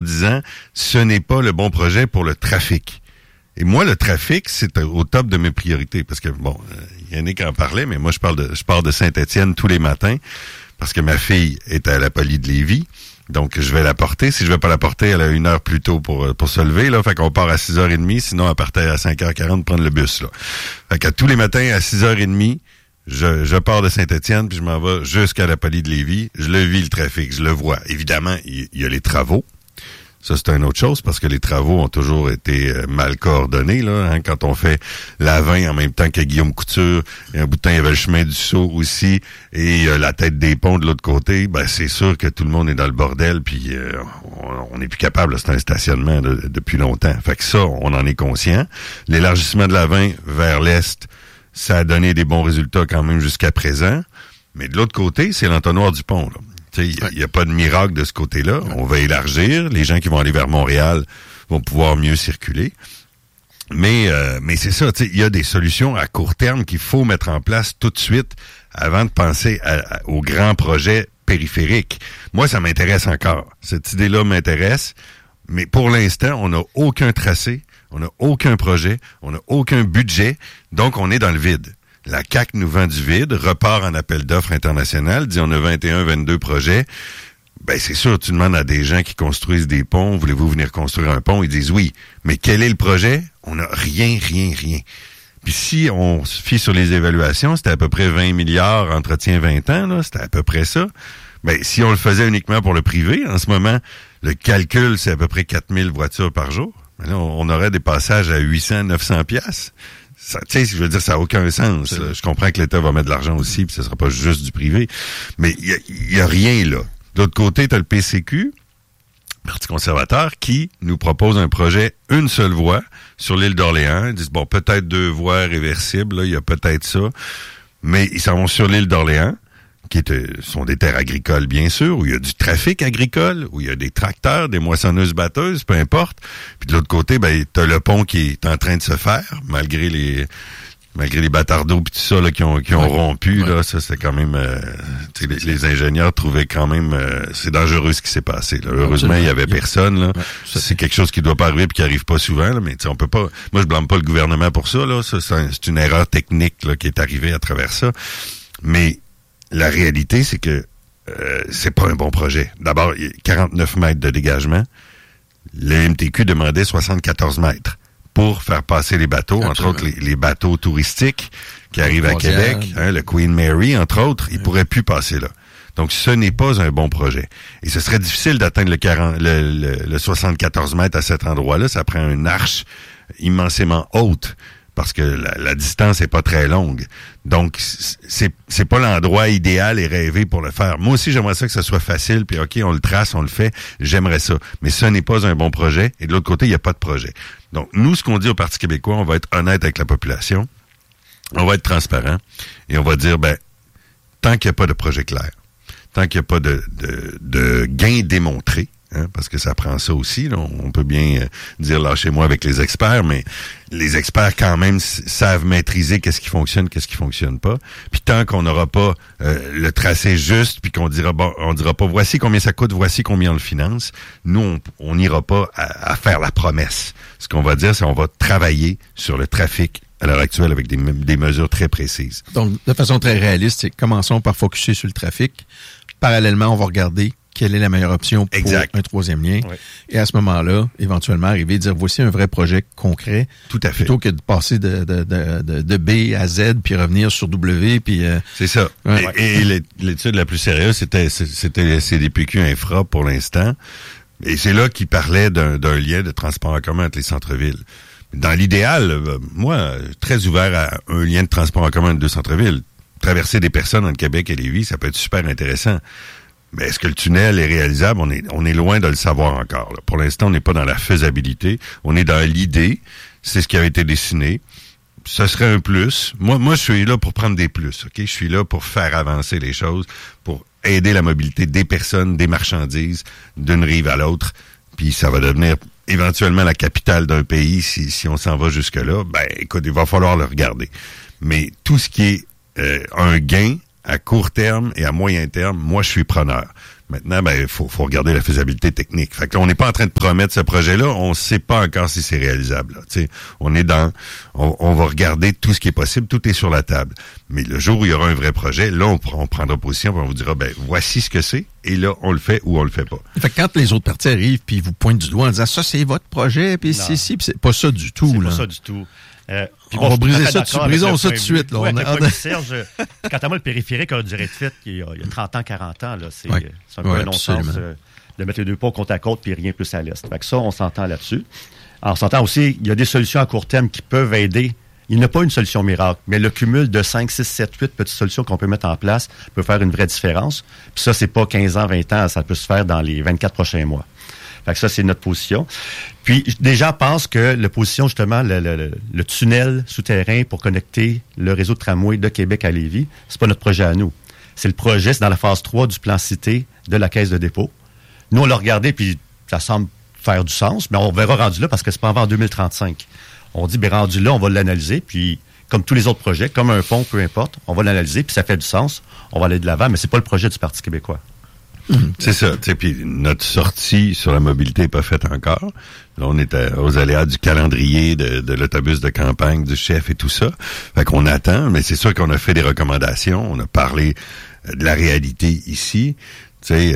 disant ce n'est pas le bon projet pour le trafic. Et moi, le trafic, c'est au top de mes priorités. Parce que, bon, Yannick en parlait, mais moi, je pars de Saint-Étienne tous les matins parce que ma fille est à la Poly de Lévis. Donc, je vais la porter. Si je vais pas la porter, elle a 1 heure plus tôt pour se lever, là. Fait qu'on part à 6h30. Sinon, elle partait à 5h40 prendre le bus, là. Fait que tous les matins, à 6h30, je pars de Saint-Étienne puis je m'en vais jusqu'à la Poly de Lévis. Je le vis, le trafic. Je le vois. Évidemment, il y a les travaux. Ça, c'est une autre chose parce que les travaux ont toujours été mal coordonnés, là, hein, quand on fait l'A20 en même temps que Guillaume Couture. Et un bout de temps, il y avait le chemin du Sceau aussi et la tête des ponts de l'autre côté. Ben, c'est sûr que tout le monde est dans le bordel puis on n'est plus capable. Là, c'est un stationnement depuis longtemps. Fait que ça, on en est conscient. L'élargissement de l'A20 vers l'Est, ça a donné des bons résultats quand même jusqu'à présent. Mais de l'autre côté, c'est l'entonnoir du pont, là. Il n'y a pas de miracle de ce côté-là. On va élargir. Les gens qui vont aller vers Montréal vont pouvoir mieux circuler. Mais c'est ça, il y a des solutions à court terme qu'il faut mettre en place tout de suite avant de penser aux grands projets périphériques. Moi, ça m'intéresse encore. Cette idée-là m'intéresse. Mais pour l'instant, on n'a aucun tracé, on n'a aucun projet, on n'a aucun budget. Donc, on est dans le vide. La CAQ nous vend du vide, repart en appel d'offres international, dit on a 22 projets. Ben c'est sûr, tu demandes à des gens qui construisent des ponts, voulez-vous venir construire un pont? Ils disent oui. Mais quel est le projet? On n'a rien. Puis si on se fie sur les évaluations, c'était à peu près 20 milliards, entretien 20 ans, là, c'était à peu près ça. Ben si on le faisait uniquement pour le privé, en ce moment, le calcul, c'est à peu près 4000 voitures par jour. Ben là, on aurait des passages à 800, 900 piastres. Tu sais, je veux dire, ça n'a aucun sens. Je comprends que l'État va mettre de l'argent aussi, puis ce sera pas juste du privé. Mais il y a rien là. De l'autre côté, tu as le PCQ, Parti conservateur, qui nous propose un projet une seule voie sur l'île d'Orléans. Ils disent, bon, peut-être 2 voies réversibles, là, il y a peut-être ça. Mais ils s'en vont sur l'île d'Orléans, qui sont des terres agricoles, bien sûr, où il y a du trafic agricole, où il y a des tracteurs, des moissonneuses-batteuses, peu importe. Puis de l'autre côté, ben t'as le pont qui est en train de se faire, malgré les bâtardeaux puis tout ça là qui ont rompu. Là, ça c'est quand même les ingénieurs trouvaient quand même c'est dangereux ce qui s'est passé. Là. Heureusement, il y avait personne. Là. Ouais, c'est quelque chose qui doit pas arriver puis qui arrive pas souvent. Là, mais on peut pas. Moi, je blâme pas le gouvernement pour ça. Là, c'est une erreur technique là, qui est arrivée à travers ça. Mais la réalité, c'est que c'est pas un bon projet. D'abord, il y a 49 mètres de dégagement. Le MTQ demandait 74 mètres pour faire passer les bateaux, absolument. Entre autres les bateaux touristiques qui arrivent à Québec, hein, le Queen Mary, entre autres, ils pourraient plus passer là. Donc, ce n'est pas un bon projet. Et ce serait difficile d'atteindre le 74 mètres à cet endroit-là. Ça prend une arche immensément haute. Parce que la distance est pas très longue. Donc, c'est pas l'endroit idéal et rêvé pour le faire. Moi aussi, j'aimerais ça que ce soit facile, puis OK, on le trace, on le fait, j'aimerais ça. Mais ce n'est pas un bon projet, et de l'autre côté, il n'y a pas de projet. Donc, nous, ce qu'on dit au Parti québécois, on va être honnête avec la population, on va être transparent, et on va dire, ben, tant qu'il n'y a pas de projet clair, tant qu'il n'y a pas de gain démontré, hein, parce que ça prend ça aussi. Là. On peut bien dire lâchez-moi avec les experts, mais les experts quand même savent maîtriser qu'est-ce qui fonctionne pas. Puis tant qu'on n'aura pas le tracé juste, puis qu'on dira on dira pas voici combien ça coûte, voici combien on le finance. Nous, on n'ira pas à faire la promesse. Ce qu'on va dire, c'est on va travailler sur le trafic à l'heure actuelle avec des mesures très précises. Donc, de façon très réaliste, commençons par focusser sur le trafic. Parallèlement, on va regarder quelle est la meilleure option pour un troisième lien. Oui. Et à ce moment-là, éventuellement, arriver à dire, voici un vrai projet concret. Tout à fait. Plutôt que de passer de B à Z, puis revenir sur W, puis... C'est ça. Ouais. Et l'étude la plus sérieuse, c'était CDPQ Infra pour l'instant. Et c'est là qu'il parlait d'un lien de transport en commun entre les centres-villes. Dans l'idéal, moi, très ouvert à un lien de transport en commun entre 2 centres-villes. Traverser des personnes entre Québec et Lévis, ça peut être super intéressant. Mais est-ce que le tunnel est réalisable? On est loin de le savoir encore. Là. Pour l'instant, on n'est pas dans la faisabilité. On est dans l'idée. C'est ce qui a été dessiné. Ce serait un plus. Moi, je suis là pour prendre des plus. Ok, je suis là pour faire avancer les choses, pour aider la mobilité des personnes, des marchandises, d'une rive à l'autre. Puis ça va devenir éventuellement la capitale d'un pays si on s'en va jusque-là. Ben, écoute, il va falloir le regarder. Mais tout ce qui est un gain à court terme et à moyen terme, moi, je suis preneur. Maintenant, il faut regarder la faisabilité technique. Fait que là, on n'est pas en train de promettre ce projet-là. On ne sait pas encore si c'est réalisable. Là. On va regarder tout ce qui est possible. Tout est sur la table. Mais le jour où il y aura un vrai projet, là, on prendra position et on vous dira, voici ce que c'est. Et là, on le fait ou on le fait pas. Fait que quand les autres parties arrivent puis ils vous pointent du doigt en disant, ça, c'est votre projet, puis c'est pas ça du tout. C'est pas ça du tout. On va briser ça, brisons ça tout de suite. Là. Oui, Serge, quant à moi, le périphérique a duré de fait il y a 30 ans, 40 ans. Là, c'est un peu un non-sens de mettre les deux ponts côte à côte puis rien plus à l'est. Fait que ça, on s'entend là-dessus. Alors, on s'entend aussi, il y a des solutions à court terme qui peuvent aider. Il n'y a pas une solution miracle, mais le cumul de 5, 6, 7, 8 petites solutions qu'on peut mettre en place peut faire une vraie différence. Puis ça, c'est pas 15 ans, 20 ans, ça peut se faire dans les 24 prochains mois. Fait que ça, c'est notre position. Puis, des gens pensent que la position, justement, le tunnel souterrain pour connecter le réseau de tramway de Québec à Lévis, c'est pas notre projet à nous. C'est le projet, c'est dans la phase 3 du plan cité de la Caisse de dépôt. Nous, on l'a regardé, puis ça semble faire du sens, mais on verra rendu là parce que c'est pas avant 2035. On dit, rendu là, on va l'analyser, puis comme tous les autres projets, comme un pont, peu importe, on va l'analyser, puis ça fait du sens, on va aller de l'avant, mais c'est pas le projet du Parti québécois. C'est ça. Puis notre sortie sur la mobilité n'est pas faite encore. Là, on est aux aléas du calendrier de l'autobus de campagne du chef et tout ça. Fait qu'on attend, mais c'est sûr qu'on a fait des recommandations. On a parlé de la réalité ici. Tu sais,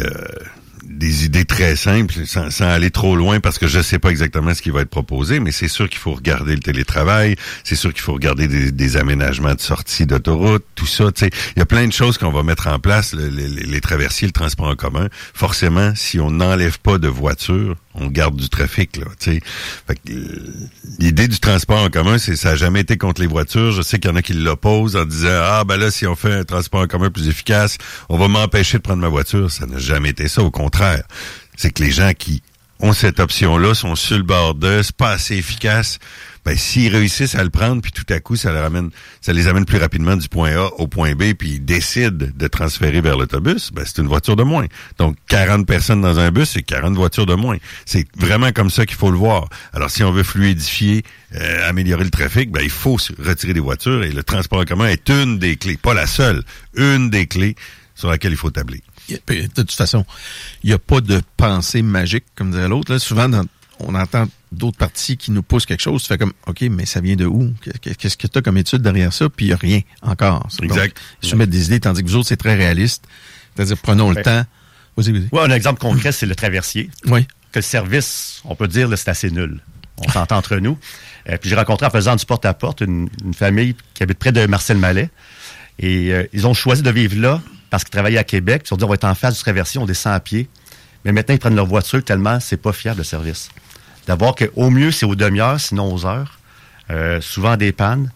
des idées très simples, sans aller trop loin, parce que je sais pas exactement ce qui va être proposé, mais c'est sûr qu'il faut regarder le télétravail, c'est sûr qu'il faut regarder des aménagements de sortie d'autoroute, tout ça. Tu sais, il y a plein de choses qu'on va mettre en place, les traversiers, le transport en commun. Forcément, si on n'enlève pas de voitures, on garde du trafic, là, tu sais. Fait que l'idée du transport en commun, ça a jamais été contre les voitures. Je sais qu'il y en a qui l'opposent en disant, là, si on fait un transport en commun plus efficace, on va m'empêcher de prendre ma voiture. Ça n'a jamais été ça. Au contraire. C'est que les gens qui ont cette option-là sont sur le bord d'eux, c'est pas assez efficace. S'ils réussissent à le prendre, puis tout à coup, ça les amène plus rapidement du point A au point B, puis ils décident de transférer vers l'autobus, c'est une voiture de moins. Donc, 40 personnes dans un bus, c'est 40 voitures de moins. C'est vraiment comme ça qu'il faut le voir. Alors, si on veut fluidifier, améliorer le trafic, il faut retirer des voitures, et le transport en commun est une des clés, pas la seule, une des clés sur laquelle il faut tabler. De toute façon, il n'y a pas de pensée magique, comme dirait l'autre. Là, souvent, on entend d'autres partis qui nous poussent quelque chose. Tu fais comme, OK, mais ça vient de où? Qu'est-ce que tu as comme étude derrière ça? Puis il n'y a rien encore. Exact. Donc, ils soumettent des idées, tandis que vous autres, c'est très réaliste. C'est-à-dire, prenons le temps. Vas-y. Oui, un exemple concret, c'est le traversier. Oui. Que le service, on peut dire, là, c'est assez nul. On s'entend entre nous. Puis j'ai rencontré en faisant du porte-à-porte une famille qui habite près de Marcel Mallet. Et ils ont choisi de vivre là parce qu'ils travaillaient à Québec. Puis ils ont dit, on va être en face du traversier, on descend à pied. Mais maintenant, ils prennent leur voiture tellement c'est pas fiable le service. D'abord qu'au mieux, c'est aux demi-heures, sinon aux heures. Souvent des pannes.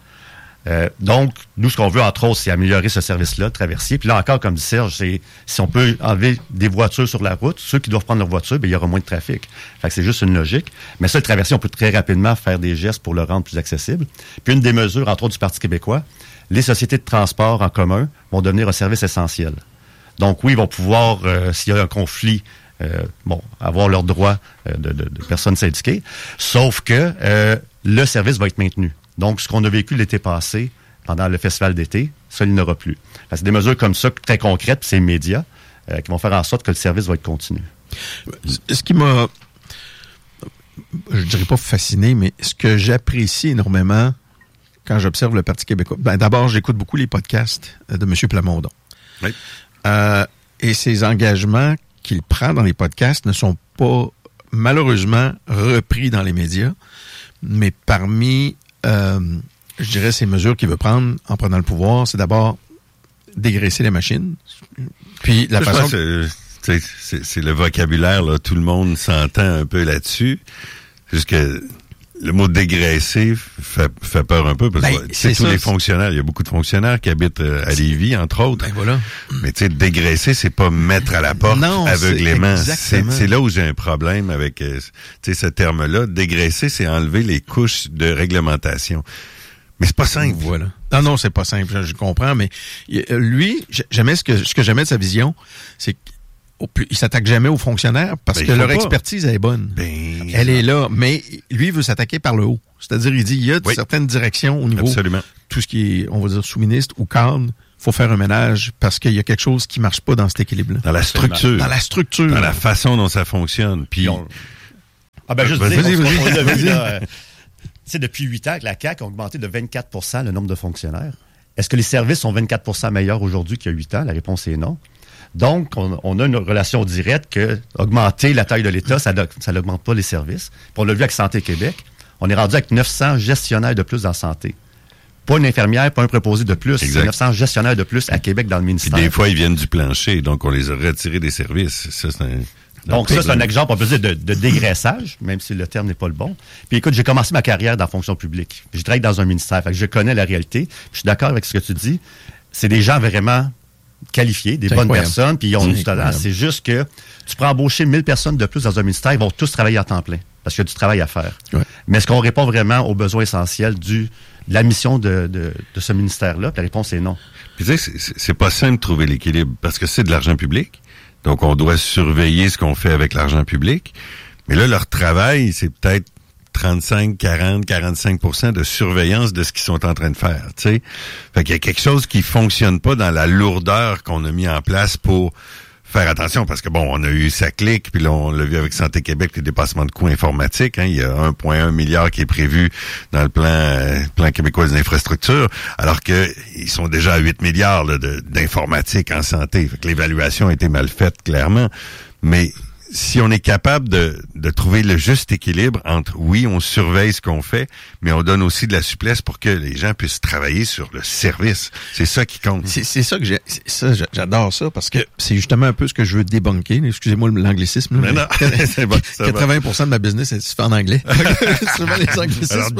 Donc, nous, ce qu'on veut, entre autres, c'est améliorer ce service-là, le traversier. Puis là encore, comme dit Serge, c'est si on peut enlever des voitures sur la route, ceux qui doivent prendre leur voiture, il y aura moins de trafic. Fait que c'est juste une logique. Mais ça, le traversier, on peut très rapidement faire des gestes pour le rendre plus accessible. Puis une des mesures, entre autres, du Parti québécois, les sociétés de transport en commun vont devenir un service essentiel. Donc oui, ils vont pouvoir, s'il y a un conflit, avoir leur droit de personnes syndiquées, sauf que le service va être maintenu. Donc, ce qu'on a vécu l'été passé, pendant le festival d'été, ça, il n'aura plus. C'est des mesures comme ça, très concrètes, puis c'est immédiat, qui vont faire en sorte que le service va être continu. Ce qui m'a, je dirais pas fasciné, mais ce que j'apprécie énormément quand j'observe le Parti québécois, d'abord, j'écoute beaucoup les podcasts de M. Plamondon. Oui. Et ses engagements qu'il prend dans les podcasts ne sont pas, malheureusement, repris dans les médias, mais parmi, je dirais, ces mesures qu'il veut prendre en prenant le pouvoir, c'est d'abord dégraisser les machines, puis la façon... C'est le vocabulaire, là, tout le monde s'entend un peu là-dessus, juste que le mot dégraisser fait peur un peu, parce que c'est tous les fonctionnaires, il y a beaucoup de fonctionnaires qui habitent à Lévis, entre autres. Voilà. Mais tu sais, dégraisser, c'est pas mettre à la porte aveuglément. C'est là où j'ai un problème avec ce terme-là. Dégraisser, c'est enlever les couches de réglementation. Mais c'est pas simple. Voilà. Non, c'est pas simple, je comprends, mais lui, ce que j'aimais de sa vision, c'est il s'attaque jamais aux fonctionnaires parce que leur expertise elle est bonne. Elle est là, mais lui il veut s'attaquer par le haut. C'est-à-dire, il dit il y a certaines directions au niveau tout ce qui est, on va dire, sous-ministre ou cadre faut faire un ménage parce qu'il y a quelque chose qui marche pas dans cet équilibre-là. Dans la structure. Dans la structure. Dans la façon dont ça fonctionne. Puis juste vas-y, dire, vas-y. on l'a vu, là, depuis 8 ans que la CAQ a augmenté de 24 le nombre de fonctionnaires. Est-ce que les services sont 24 meilleurs aujourd'hui qu'il y a 8 ans? La réponse est non. Donc, on a une relation directe que augmenter la taille de l'État, ça n'augmente pas les services. Puis on l'a vu avec Santé Québec. On est rendu avec 900 gestionnaires de plus dans la santé. Pas une infirmière, pas un préposé de plus. Exact. C'est 900 gestionnaires de plus à Québec dans le ministère. Puis des fois, ils viennent du plancher, donc on les a retirés des services. Ça, c'est un exemple, on peut dire, de dégraissage, même si le terme n'est pas le bon. Puis écoute, j'ai commencé ma carrière dans la fonction publique. J'ai travaillé dans un ministère, fait que je connais la réalité. Je suis d'accord avec ce que tu dis. C'est des gens vraiment qualifiés, des bonnes personnes, puis ils ont du talent. C'est juste que tu peux embaucher 1000 personnes de plus dans un ministère, ils vont tous travailler à temps plein, parce qu'il y a du travail à faire. Ouais. Mais est-ce qu'on répond vraiment aux besoins essentiels de la mission de ce ministère-là? Puis la réponse est non. Puis tu sais, c'est pas simple de trouver l'équilibre, parce que c'est de l'argent public. Donc, on doit surveiller ce qu'on fait avec l'argent public. Mais là, leur travail, c'est peut-être 35, 40, 45% de surveillance de ce qu'ils sont en train de faire, tu sais. Fait qu'il y a quelque chose qui fonctionne pas dans la lourdeur qu'on a mis en place pour faire attention, parce que bon, on a eu ça clique, puis là, on l'a vu avec Santé Québec, les dépassements de coûts informatiques, hein, il y a 1,1 milliard qui est prévu dans le plan québécois des infrastructures, alors que ils sont déjà à 8 milliards là, d'informatique en santé. Fait que l'évaluation a été mal faite, clairement. Mais si on est capable de trouver le juste équilibre entre, oui, on surveille ce qu'on fait, mais on donne aussi de la souplesse pour que les gens puissent travailler sur le service. C'est ça qui compte. C'est ça que j'adore ça, parce que c'est justement un peu ce que je veux débunker. Excusez-moi l'anglicisme. Mais non, c'est bon, 80% de ma business se fait en anglais. Souvent les anglicismes. Alors,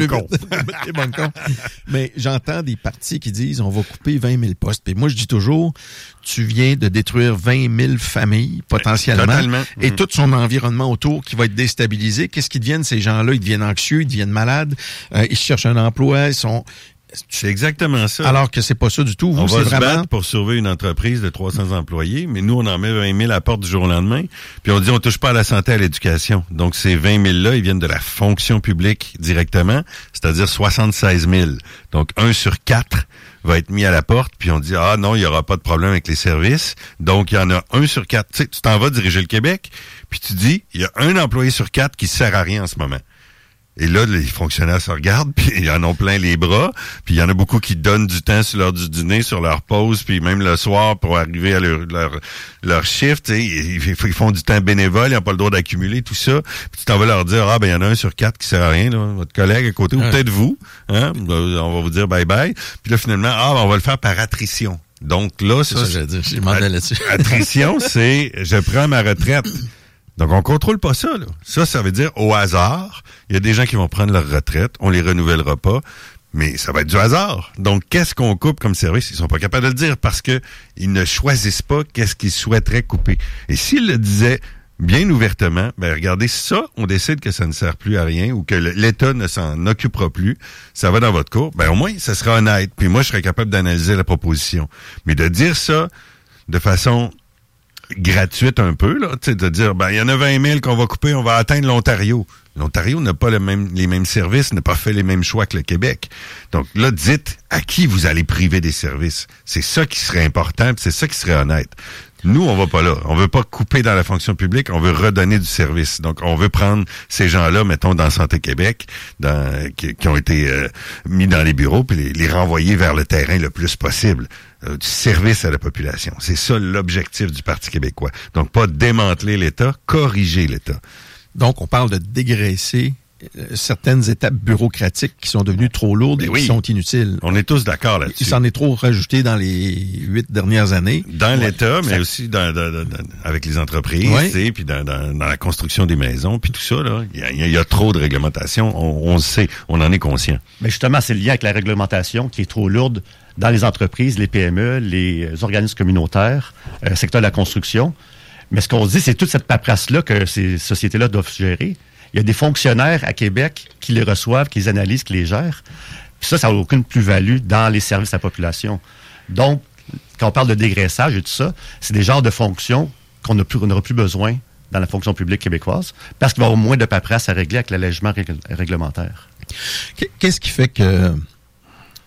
débunkons. Mais j'entends des partis qui disent, on va couper 20 000 postes. Puis moi, je dis toujours, tu viens de détruire 20 000 familles, potentiellement. Totalement. Et tout son environnement autour qui va être déstabilisé. Qu'est-ce qu'ils deviennent, ces gens-là? Ils deviennent anxieux, ils deviennent malades, ils cherchent un emploi, ils sont... C'est exactement ça. Alors que c'est pas ça du tout. Vous, on va c'est se vraiment... battre pour sauver une entreprise de 300 employés, mais nous, on en met 20 000 à la porte du jour au lendemain, puis on dit on touche pas à la santé, à l'éducation. Donc, ces 20 000-là, ils viennent de la fonction publique directement, c'est-à-dire 76 000. Donc, 1 sur 4 va être mis à la porte, puis on dit, ah non, il y aura pas de problème avec les services. Donc, il y en a 1 sur 4. Tu sais, tu t'en vas diriger le Québec, puis tu dis, il y a un employé sur 4 qui sert à rien en ce moment. Et là, les fonctionnaires se regardent, puis ils en ont plein les bras, puis il y en a beaucoup qui donnent du temps sur l'heure du dîner, sur leur pause, puis même le soir pour arriver à leur shift, ils font du temps bénévole, ils n'ont pas le droit d'accumuler tout ça. Puis tu t'en vas leur dire, ah ben il y en a 1 sur 4 qui sert à rien, là, votre collègue à côté, ou peut-être vous, hein, on va vous dire bye bye. Puis là finalement, ben, on va le faire par attrition. Donc là, c'est ça que j'allais dire, j'ai demandé là-dessus. Attrition, c'est je prends ma retraite. Donc, on contrôle pas ça, là. Ça veut dire au hasard. Il y a des gens qui vont prendre leur retraite. On les renouvellera pas. Mais ça va être du hasard. Donc, qu'est-ce qu'on coupe comme service? Ils sont pas capables de le dire parce que ils ne choisissent pas qu'est-ce qu'ils souhaiteraient couper. Et s'ils le disaient bien ouvertement, ben, regardez, ça, on décide que ça ne sert plus à rien ou que l'État ne s'en occupera plus. Ça va dans votre cours. Ben, au moins, ça sera honnête. Puis moi, je serais capable d'analyser la proposition. Mais de dire ça de façon gratuite un peu, là, tu sais, de dire, ben, il y en a 20 000 qu'on va couper, on va atteindre l'Ontario. L'Ontario n'a pas les mêmes services, n'a pas fait les mêmes choix que le Québec. Donc là, dites à qui vous allez priver des services. C'est ça qui serait important, c'est ça qui serait honnête. Nous, on va pas là. On veut pas couper dans la fonction publique, on veut redonner du service. Donc, on veut prendre ces gens-là, mettons, dans Santé Québec, qui ont été mis dans les bureaux, puis les renvoyer vers le terrain le plus possible. Du service à la population. C'est ça l'objectif du Parti québécois. Donc, pas démanteler l'État, corriger l'État. Donc, on parle de dégraisser certaines étapes bureaucratiques qui sont devenues trop lourdes et qui sont inutiles. On est tous d'accord là-dessus. Il s'en est trop rajouté dans les 8 dernières années. Dans l'État, mais aussi avec les entreprises, puis dans la construction des maisons, puis tout ça, là, il y a trop de réglementation. On le sait, on en est conscient. Mais justement, c'est le lien avec la réglementation qui est trop lourde dans les entreprises, les PME, les organismes communautaires, secteur de la construction. Mais ce qu'on dit, c'est toute cette paperasse-là que ces sociétés-là doivent gérer. Il y a des fonctionnaires à Québec qui les reçoivent, qui les analysent, qui les gèrent. Puis ça n'a aucune plus-value dans les services à la population. Donc, quand on parle de dégraissage et tout ça, c'est des genres de fonctions qu'on n'aura plus besoin dans la fonction publique québécoise parce qu'il va y avoir moins de paperasse à régler avec l'allègement réglementaire. Qu'est-ce qui fait que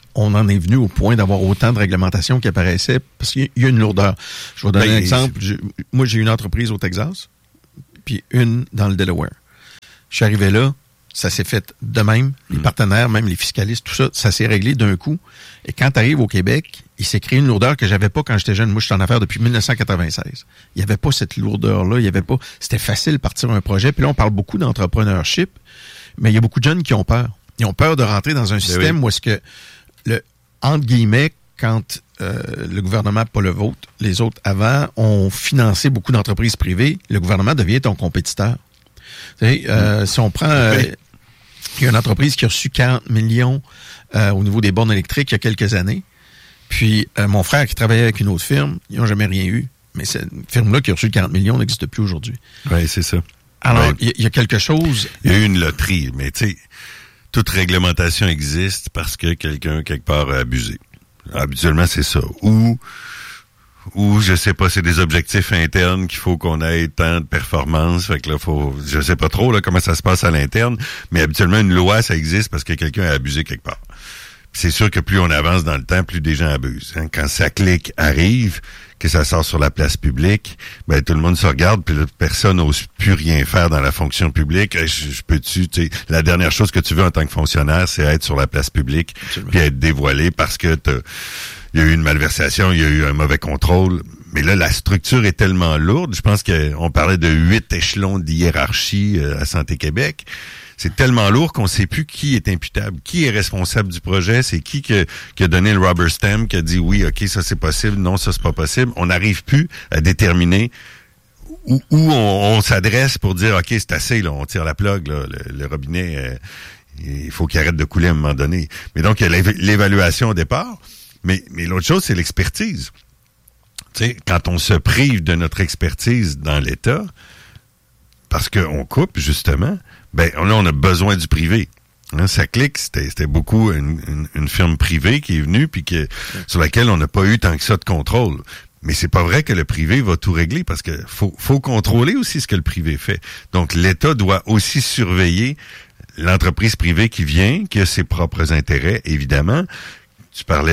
on en est venu au point d'avoir autant de réglementations qui apparaissaient parce qu'il y a une lourdeur. Je vais donner un exemple. Moi, j'ai une entreprise au Texas, puis une dans le Delaware. Je suis arrivé là, ça s'est fait de même. Les partenaires, même les fiscalistes, tout ça, ça s'est réglé d'un coup. Et quand tu arrives au Québec, il s'est créé une lourdeur que j'avais pas quand j'étais jeune. Moi, je suis en affaires depuis 1996. Il n'y avait pas cette lourdeur-là. Il y avait pas. C'était facile de partir un projet. Puis là, on parle beaucoup d'entrepreneurship, mais il y a beaucoup de jeunes qui ont peur. Ils ont peur de rentrer dans un système où est-ce que entre guillemets, quand le gouvernement, pas le vôtre, les autres avant, ont financé beaucoup d'entreprises privées, le gouvernement devient ton compétiteur. Tu sais, si on prend... il y a une entreprise qui a reçu 40 millions au niveau des bornes électriques il y a quelques années. Puis, mon frère qui travaillait avec une autre firme, ils n'ont jamais rien eu. Mais cette firme-là qui a reçu 40 millions n'existe plus aujourd'hui. Oui, c'est ça. Alors, il y a quelque chose... Il y a eu une loterie, mais tu sais... Toute réglementation existe parce que quelqu'un, quelque part, a abusé. Habituellement, c'est ça. Ou je sais pas, c'est des objectifs internes qu'il faut qu'on ait tant de performance. Fait que là, je sais pas trop, là, comment ça se passe à l'interne. Mais habituellement, une loi, ça existe parce que quelqu'un a abusé quelque part. Puis c'est sûr que plus on avance dans le temps, plus des gens abusent. Hein. Quand ça clique arrive, que ça sort sur la place publique, ben tout le monde se regarde, puis là, personne n'ose plus rien faire dans la fonction publique. Je peux-tu, tu sais, la dernière chose que tu veux en tant que fonctionnaire, c'est être sur la place publique, puis être dévoilé parce que il y a eu une malversation, il y a eu un mauvais contrôle. Mais là, la structure est tellement lourde. Je pense qu'on parlait de 8 échelons de hiérarchie à Santé Québec. C'est tellement lourd qu'on ne sait plus qui est imputable, qui est responsable du projet, c'est qui a donné le rubber stamp, qui a dit oui, ok, ça c'est possible, non, ça c'est pas possible. On n'arrive plus à déterminer où on s'adresse pour dire ok, c'est assez, là, on tire la plug, là, le robinet, il faut qu'il arrête de couler à un moment donné. Mais donc il y a l'évaluation au départ, mais l'autre chose c'est l'expertise. Tu sais, quand on se prive de notre expertise dans l'État, parce qu'on coupe justement. Ben là, on a besoin du privé. Hein, ça clique, c'était beaucoup une firme privée qui est venue puis sur laquelle on n'a pas eu tant que ça de contrôle. Mais c'est pas vrai que le privé va tout régler parce que faut contrôler aussi ce que le privé fait. Donc l'État doit aussi surveiller l'entreprise privée qui vient, qui a ses propres intérêts, évidemment. Tu parlais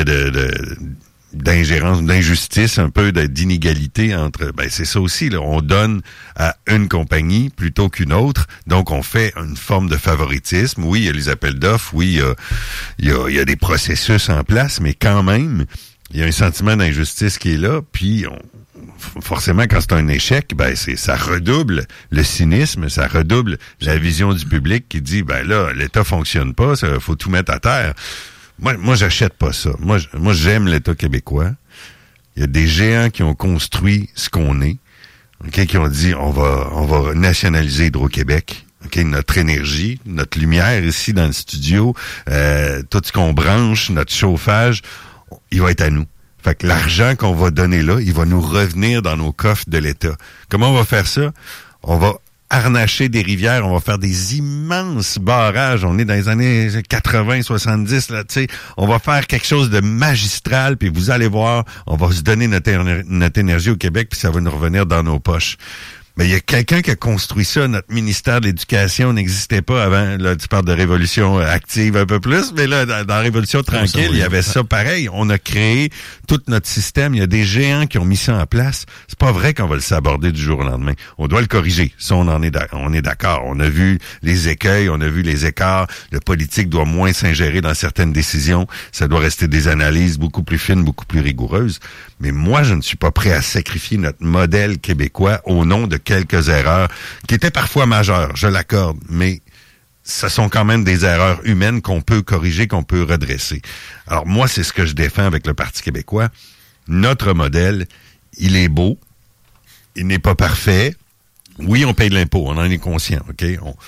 d'ingérence, d'injustice, un peu d'inégalité entre... Ben c'est ça aussi, là. On donne à une compagnie plutôt qu'une autre, donc on fait une forme de favoritisme. Oui, il y a les appels d'offres, oui, il y a des processus en place, mais quand même, il y a un sentiment d'injustice qui est là, puis forcément, quand c'est un échec, ben ça redouble le cynisme, ça redouble la vision du public qui dit, ben là, l'État fonctionne pas, il faut tout mettre à terre. Moi, j'achète pas ça. Moi, j'aime l'État québécois. Il y a des géants qui ont construit ce qu'on est, okay, qui ont dit on va nationaliser Hydro-Québec. Okay, notre énergie, notre lumière ici dans le studio, tout ce qu'on branche, notre chauffage, il va être à nous. Fait que l'argent qu'on va donner là, il va nous revenir dans nos coffres de l'État. Comment on va faire ça? On va harnacher des rivières, on va faire des immenses barrages. On est dans les années 80, 70, là, tu sais. On va faire quelque chose de magistral, puis vous allez voir, on va se donner notre énergie au Québec, puis ça va nous revenir dans nos poches. Mais il y a quelqu'un qui a construit ça. Notre ministère de l'Éducation n'existait pas avant. Là, tu parles de révolution active un peu plus, mais là, dans la révolution tranquille, il y avait ça pareil. On a créé tout notre système. Il y a des géants qui ont mis ça en place. C'est pas vrai qu'on va le saborder du jour au lendemain. On doit le corriger. Ça, on est d'accord. On a vu les écueils, on a vu les écarts. Le politique doit moins s'ingérer dans certaines décisions. Ça doit rester des analyses beaucoup plus fines, beaucoup plus rigoureuses. Mais moi, je ne suis pas prêt à sacrifier notre modèle québécois au nom de quelques erreurs qui étaient parfois majeures, je l'accorde, mais ce sont quand même des erreurs humaines qu'on peut corriger, qu'on peut redresser. Alors moi, c'est ce que je défends avec le Parti québécois. Notre modèle, il est beau, il n'est pas parfait. Oui, on paye de l'impôt, on en est conscient, OK?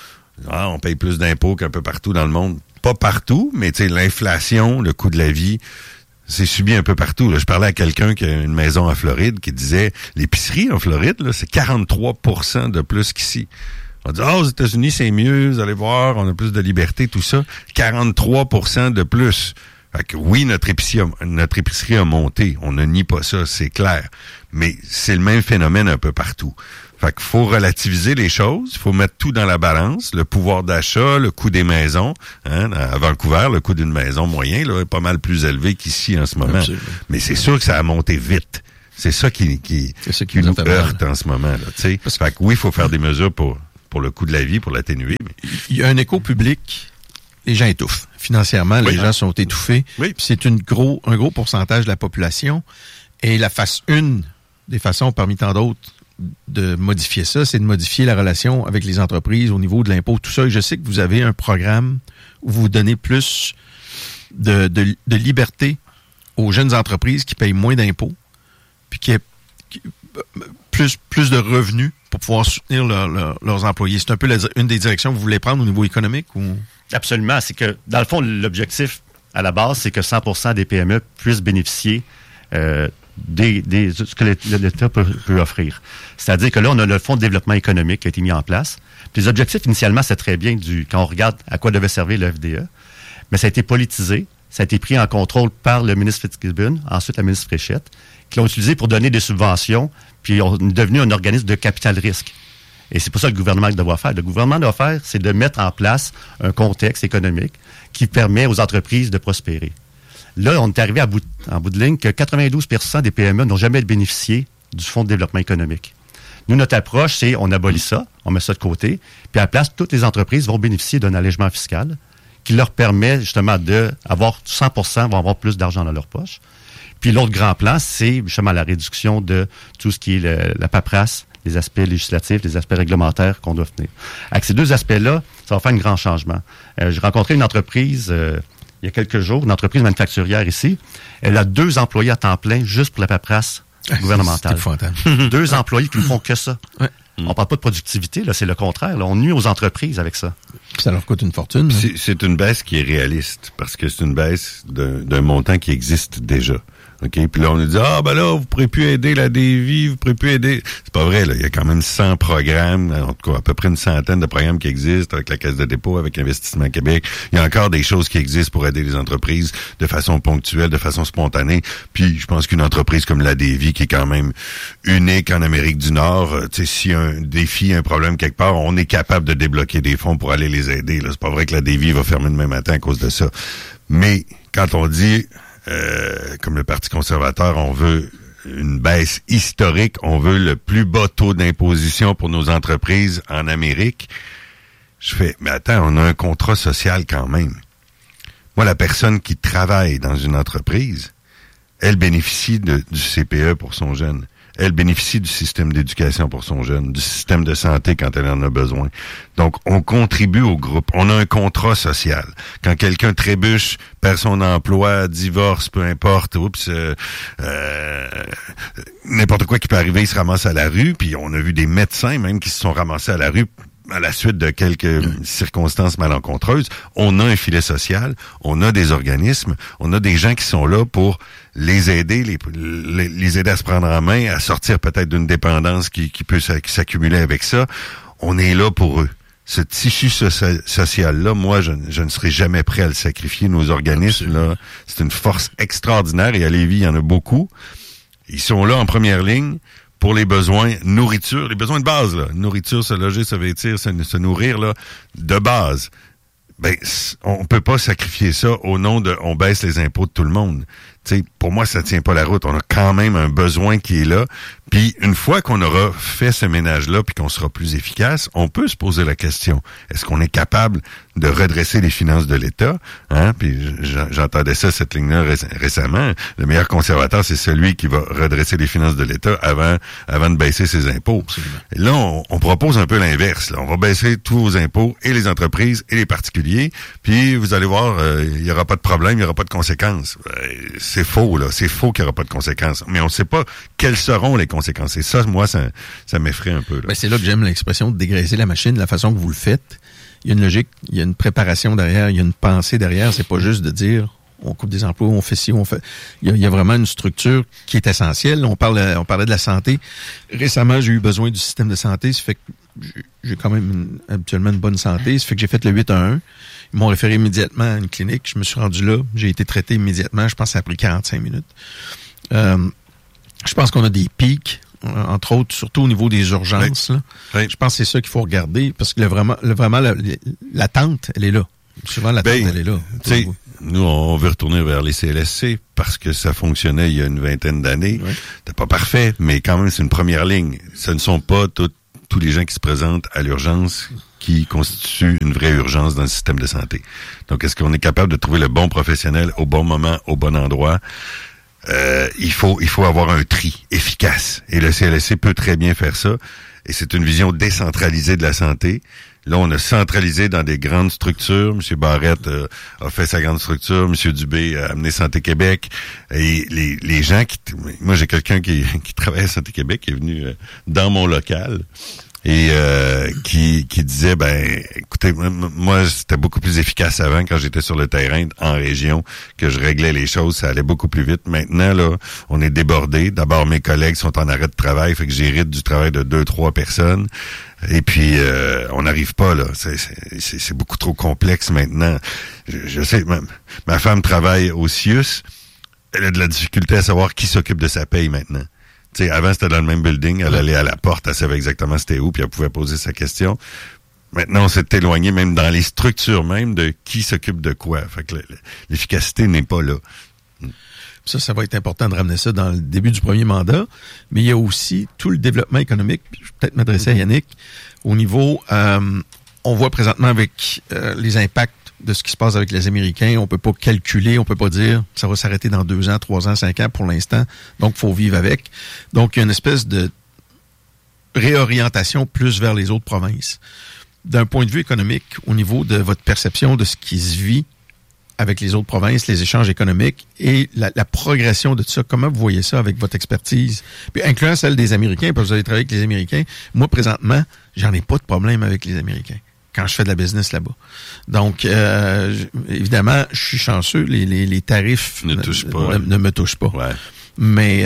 On paye plus d'impôts qu'un peu partout dans le monde. Pas partout, mais tu sais, l'inflation, le coût de la vie, c'est subi un peu partout. Là. Je parlais à quelqu'un qui a une maison en Floride qui disait l'épicerie en Floride, là, c'est 43% de plus qu'ici. On dit aux États-Unis, c'est mieux, vous allez voir, on a plus de liberté, tout ça. 43% de plus. Fait que oui, notre épicerie a monté. On ne nie pas ça, c'est clair. Mais c'est le même phénomène un peu partout. Fait qu'il faut relativiser les choses, il faut mettre tout dans la balance, le pouvoir d'achat, le coût des maisons. Hein, à Vancouver, le coût d'une maison moyen là, est pas mal plus élevé qu'ici en ce moment. Absolument. Mais c'est sûr que ça a monté vite. C'est ça qui nous heurte en ce moment. Là, fait que oui, il faut faire des mesures pour le coût de la vie, pour l'atténuer. Mais... Il y a un écho public, les gens étouffent. Financièrement, les gens sont étouffés. Oui. C'est un gros pourcentage de la population. Et une des façons, parmi tant d'autres, de modifier ça, c'est de modifier la relation avec les entreprises au niveau de l'impôt, tout ça. Et je sais que vous avez un programme où vous donnez plus de liberté aux jeunes entreprises qui payent moins d'impôts, puis qui plus de revenus pour pouvoir soutenir leurs employés. C'est un peu une des directions que vous voulez prendre au niveau économique? Ou? Absolument. C'est que, dans le fond, l'objectif à la base, c'est que 100% des PME puissent bénéficier de ce que l'État peut offrir. C'est-à-dire que là, on a le Fonds de développement économique qui a été mis en place. Puis les objectifs, initialement, c'est très bien quand on regarde à quoi devait servir le FDE. Mais ça a été politisé. Ça a été pris en contrôle par le ministre Fitzgibbon, ensuite la ministre Fréchette, qui l'ont utilisé pour donner des subventions, puis on est devenu un organisme de capital risque. Et c'est pour ça que le gouvernement doit faire. Le gouvernement doit faire, c'est de mettre en place un contexte économique qui permet aux entreprises de prospérer. Là, on est arrivé en bout de ligne que 92% des PME n'ont jamais bénéficié du Fonds de développement économique. Nous, notre approche, c'est on abolit ça, on met ça de côté, puis à la place, toutes les entreprises vont bénéficier d'un allègement fiscal qui leur permet justement d'avoir 100%, vont avoir plus d'argent dans leur poche. Puis l'autre grand plan, c'est justement la réduction de tout ce qui est la paperasse, les aspects législatifs, les aspects réglementaires qu'on doit tenir. Avec ces deux aspects-là, ça va faire un grand changement. J'ai rencontré une entreprise il y a quelques jours, une entreprise manufacturière ici. Elle a 2 employés à temps plein juste pour la paperasse gouvernementale. C'est 2 employés qui ne font que ça. Ouais. On parle pas de productivité, là, c'est le contraire. Là. On nuit aux entreprises avec ça. Puis ça leur coûte une fortune. C'est une baisse qui est réaliste, parce que c'est une baisse d'un montant qui existe déjà. OK? Puis là, on nous dit, vous pourrez plus aider la DEVI, vous pourrez plus aider. C'est pas vrai, là. Il y a quand même 100 programmes, en tout cas, à peu près une centaine de programmes qui existent avec la Caisse de dépôt, avec Investissement Québec. Il y a encore des choses qui existent pour aider les entreprises de façon ponctuelle, de façon spontanée. Puis, je pense qu'une entreprise comme la DEVI, qui est quand même unique en Amérique du Nord, tu sais, s'il y a un défi, un problème quelque part, on est capable de débloquer des fonds pour aller les aider, là. C'est pas vrai que la DEVI va fermer demain matin à cause de ça. Mais, quand on dit, comme le Parti conservateur, on veut une baisse historique, on veut le plus bas taux d'imposition pour nos entreprises en Amérique. Je fais, mais attends, on a un contrat social quand même. Moi, la personne qui travaille dans une entreprise, elle bénéficie du CPE pour son jeune. Elle bénéficie du système d'éducation pour son jeune, du système de santé quand elle en a besoin. Donc, on contribue au groupe. On a un contrat social. Quand quelqu'un trébuche, perd son emploi, divorce, peu importe, n'importe quoi qui peut arriver, il se ramasse à la rue. Puis on a vu des médecins même qui se sont ramassés à la rue à la suite de quelques circonstances malencontreuses. On a un filet social, on a des organismes, on a des gens qui sont là pour les aider, les aider à se prendre en main, à sortir peut-être d'une dépendance qui peut s'accumuler avec ça. On est là pour eux. Ce tissu social-là, moi, je ne serai jamais prêt à le sacrifier. Nos organismes, là, c'est une force extraordinaire, et à Lévis, il y en a beaucoup. Ils sont là en première ligne pour les besoins nourriture, les besoins de base, là. Nourriture, se loger, se vêtir, se nourrir, là, de base. Ben, on peut pas sacrifier ça au nom de on baisse les impôts de tout le monde. T'sais, pour moi, ça tient pas la route. On a quand même un besoin qui est là. Puis une fois qu'on aura fait ce ménage-là, puis qu'on sera plus efficace, on peut se poser la question, est-ce qu'on est capable de redresser les finances de l'État? Hein? Puis j'entendais ça, cette ligne-là récemment. Le meilleur conservateur, c'est celui qui va redresser les finances de l'État avant de baisser ses impôts. Et là, on propose un peu l'inverse. Là. On va baisser tous vos impôts, et les entreprises, et les particuliers, puis vous allez voir, il y aura pas de problème, il y aura pas de conséquences. C'est faux, là. C'est faux qu'il n'y aura pas de conséquences. Mais on ne sait pas quelles seront les conséquences. Et ça, moi, ça m'effraie un peu. Là. Ben, c'est là que j'aime l'expression de dégraisser la machine, la façon que vous le faites. Il y a une logique, il y a une préparation derrière, il y a une pensée derrière. C'est pas juste de dire on coupe des emplois, on fait ci, on fait... Il y a vraiment une structure qui est essentielle. On parlait de la santé. Récemment, j'ai eu besoin du système de santé. Ça fait que j'ai quand même habituellement une bonne santé. Ça fait que j'ai fait le 8-1-1. Ils m'ont référé immédiatement à une clinique. Je me suis rendu là. J'ai été traité immédiatement. Je pense que ça a pris 45 minutes. Je pense qu'on a des pics, entre autres, surtout au niveau des urgences. Là. Oui. Je pense que c'est ça qu'il faut regarder, parce que vraiment l'attente, elle est là. Souvent, l'attente, elle est là. Nous, on veut retourner vers les CLSC parce que ça fonctionnait il y a une vingtaine d'années. Oui. C'était pas parfait, mais quand même, c'est une première ligne. Ce ne sont pas tous les gens qui se présentent à l'urgence qui constituent une vraie urgence dans le système de santé. Donc, est-ce qu'on est capable de trouver le bon professionnel au bon moment, au bon endroit? Il faut avoir un tri efficace. Et le CLSC peut très bien faire ça. Et c'est une vision décentralisée de la santé. Là, on a centralisé dans des grandes structures. M. Barrette a fait sa grande structure. M. Dubé a amené Santé Québec. Et les gens moi, j'ai quelqu'un qui travaille à Santé Québec, qui est venu dans mon local et qui disait, écoutez, moi, c'était beaucoup plus efficace avant quand j'étais sur le terrain en région, que je réglais les choses, ça allait beaucoup plus vite. Maintenant, là, on est débordé. D'abord, mes collègues sont en arrêt de travail, fait que j'hérite du travail de 2-3 personnes. Et puis, on n'arrive pas, là. C'est beaucoup trop complexe maintenant. Je sais, ma femme travaille au CIUS. Elle a de la difficulté à savoir qui s'occupe de sa paye maintenant. T'sais, avant, c'était dans le même building. Elle allait à la porte, elle savait exactement c'était où, puis elle pouvait poser sa question. Maintenant, on s'est éloigné même dans les structures même de qui s'occupe de quoi. Fait que l'efficacité n'est pas là. Ça va être important de ramener ça dans le début du premier mandat. Mais il y a aussi tout le développement économique. Puis je vais peut-être m'adresser à Yannick. Au niveau, on voit présentement avec les impacts de ce qui se passe avec les Américains, on peut pas calculer, on peut pas dire ça va s'arrêter dans 2 ans, 3 ans, 5 ans pour l'instant. Donc, faut vivre avec. Donc, il y a une espèce de réorientation plus vers les autres provinces. D'un point de vue économique, au niveau de votre perception de ce qui se vit avec les autres provinces, les échanges économiques et la progression de tout ça, comment vous voyez ça avec votre expertise? Puis incluant celle des Américains, parce que vous avez travaillé avec les Américains. Moi, présentement, j'en ai pas de problème avec les Américains quand je fais de la business là-bas. Donc, évidemment, je suis chanceux. Les tarifs ne me touchent pas. Ouais. Mais,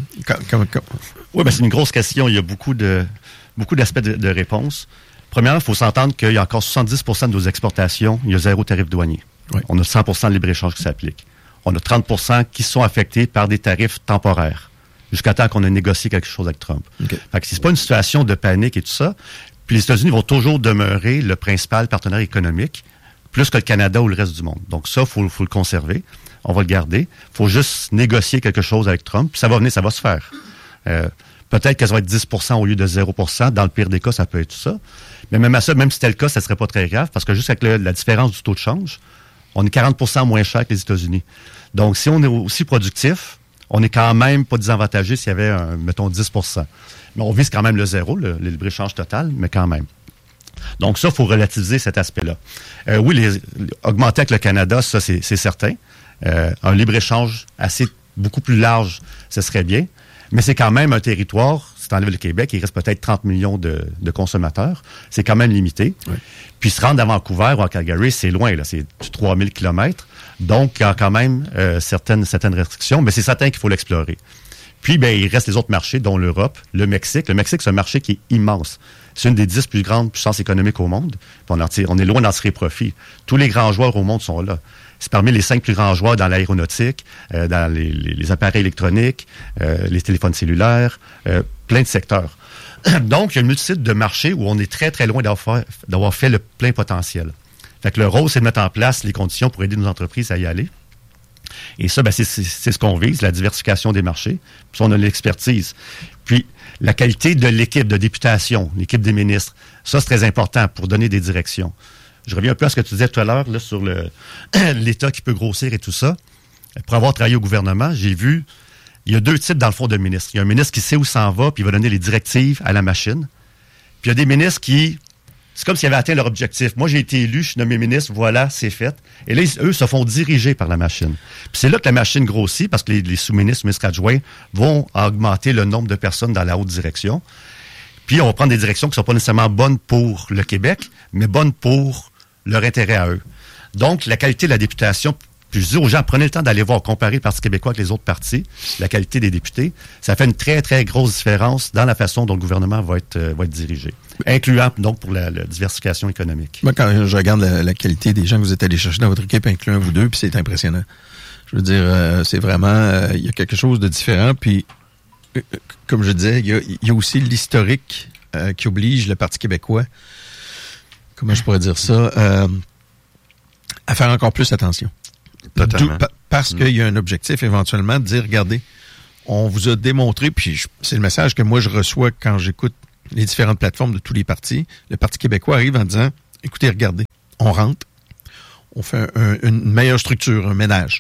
oui, c'est une grosse question. Il y a beaucoup d'aspects de réponse. Premièrement, il faut s'entendre qu'il y a encore 70% de nos exportations, il y a 0 tarif douanier. Oui. On a 100% de libre-échange qui s'applique. On a 30% qui sont affectés par des tarifs temporaires, jusqu'à temps qu'on ait négocié quelque chose avec Trump. Okay. Fait que c'est pas une situation de panique et tout ça. Puis les États-Unis vont toujours demeurer le principal partenaire économique, plus que le Canada ou le reste du monde. Donc ça, faut le conserver. On va le garder. Faut juste négocier quelque chose avec Trump. Puis ça va venir, ça va se faire. Peut-être que ça va être 10% au lieu de 0%. Dans le pire des cas, ça peut être ça. Mais même à ça, même si c'était le cas, ça serait pas très grave, parce que juste avec la différence du taux de change, on est 40% moins cher que les États-Unis. Donc, si on est aussi productif, on est quand même pas désavantagé s'il y avait, mettons, 10%. Mais on vise quand même le zéro, le libre-échange total, mais quand même. Donc ça, il faut relativiser cet aspect-là. Oui, augmenter avec le Canada, ça, c'est certain. Un libre-échange beaucoup plus large, ce serait bien. Mais c'est quand même un territoire, si tu enlèves le Québec, il reste peut-être 30 millions de consommateurs. C'est quand même limité. Oui. Puis se rendre à Vancouver ou à Calgary, c'est loin, là, c'est 3000 kilomètres. Donc, il y a quand même certaines restrictions, mais c'est certain qu'il faut l'explorer. Puis, il reste les autres marchés, dont l'Europe, le Mexique. Le Mexique, c'est un marché qui est immense. C'est une des 10 plus grandes puissances économiques au monde. Puis on est loin d'en tirer profit. Tous les grands joueurs au monde sont là. C'est parmi les 5 plus grands joueurs dans l'aéronautique, dans les appareils électroniques, les téléphones cellulaires, plein de secteurs. Donc, il y a une multitude de marchés où on est très, très loin d'avoir fait le plein potentiel. Fait que le rôle, c'est de mettre en place les conditions pour aider nos entreprises à y aller. Et ça, c'est ce qu'on vise, la diversification des marchés. Puis on a l'expertise. Puis, la qualité de l'équipe de députation, l'équipe des ministres, ça, c'est très important pour donner des directions. Je reviens un peu à ce que tu disais tout à l'heure là, sur l'État qui peut grossir et tout ça. Pour avoir travaillé au gouvernement, j'ai vu, il y a 2 types dans le fond de ministres. Il y a un ministre qui sait où s'en va, puis il va donner les directives à la machine. Puis il y a des ministres qui, c'est comme s'ils avaient atteint leur objectif. Moi, j'ai été élu, je suis nommé ministre, voilà, c'est fait. Et là, eux se font diriger par la machine. Puis c'est là que la machine grossit, parce que les sous-ministres, ministres adjoints vont augmenter le nombre de personnes dans la haute direction. Puis on va prendre des directions qui ne sont pas nécessairement bonnes pour le Québec, mais bonnes pour leur intérêt à eux. Donc, la qualité de la députation Puis je dis aux gens, prenez le temps d'aller voir, comparer le Parti québécois avec les autres partis, la qualité des députés. Ça fait une très, très grosse différence dans la façon dont le gouvernement va être dirigé, incluant donc pour la diversification économique. Moi, quand je regarde la qualité des gens que vous êtes allés chercher dans votre équipe, incluant vous deux, puis c'est impressionnant. Je veux dire, c'est vraiment, il y a quelque chose de différent. Puis, comme je disais, il y a aussi l'historique qui oblige le Parti québécois, comment je pourrais dire ça, à faire encore plus attention. Totalement. Parce qu'il y a un objectif éventuellement de dire, regardez, on vous a démontré, puis c'est le message que moi je reçois quand j'écoute les différentes plateformes de tous les partis. Le Parti québécois arrive en disant, écoutez, regardez, on rentre, on fait une meilleure structure, un ménage.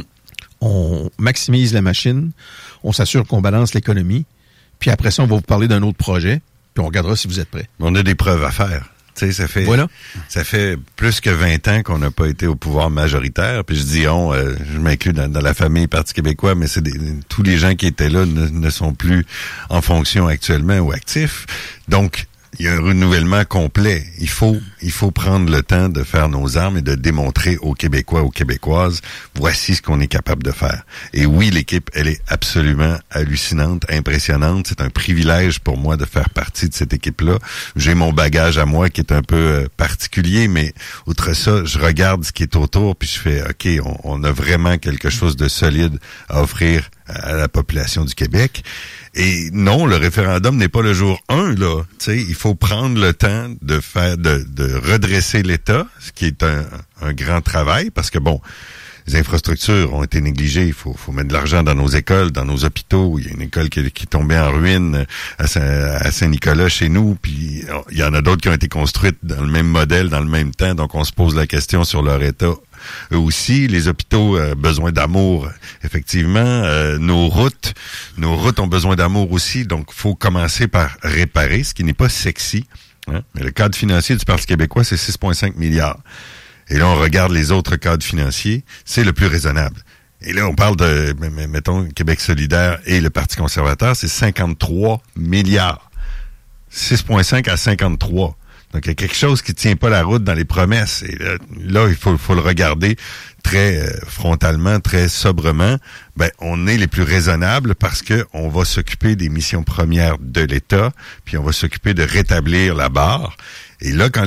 On maximise la machine, on s'assure qu'on balance l'économie, puis après ça, on va vous parler d'un autre projet, puis on regardera si vous êtes prêts. On a des preuves à faire. Tu sais, ça fait plus que 20 ans qu'on n'a pas été au pouvoir majoritaire. Puis je dis je m'inclus dans la famille Parti québécois, mais tous les gens qui étaient là ne sont plus en fonction actuellement ou actifs. Donc, il y a un renouvellement complet. Il faut prendre le temps de faire nos armes et de démontrer aux Québécois, aux Québécoises, voici ce qu'on est capable de faire. Et oui, l'équipe, elle est absolument hallucinante, impressionnante. C'est un privilège pour moi de faire partie de cette équipe-là. J'ai mon bagage à moi qui est un peu particulier, mais outre ça, je regarde ce qui est autour puis je fais, OK, on a vraiment quelque chose de solide à offrir à la population du Québec. Et non, le référendum n'est pas le jour 1, là. Tu sais, il faut prendre le temps de redresser l'État, ce qui est un grand travail, parce que bon, les infrastructures ont été négligées. Il faut mettre de l'argent dans nos écoles, dans nos hôpitaux. Il y a une école qui tombait en ruine à Saint-Nicolas chez nous, puis il y en a d'autres qui ont été construites dans le même modèle, dans le même temps. Donc, on se pose la question sur leur état. Eux aussi, les hôpitaux besoin d'amour, effectivement. Nos routes ont besoin d'amour aussi. Donc, faut commencer par réparer, ce qui n'est pas sexy. Hein? Mais le cadre financier du Parti québécois, c'est 6,5 milliards. Et là, on regarde les autres cadres financiers, c'est le plus raisonnable. Et là, on parle de, mettons, Québec solidaire et le Parti conservateur, c'est 53 milliards. 6,5 à 53. Donc, il y a quelque chose qui tient pas la route dans les promesses. Et là il faut le regarder très frontalement, très sobrement. On est les plus raisonnables parce que on va s'occuper des missions premières de l'État, puis on va s'occuper de rétablir la barre. Et là, quand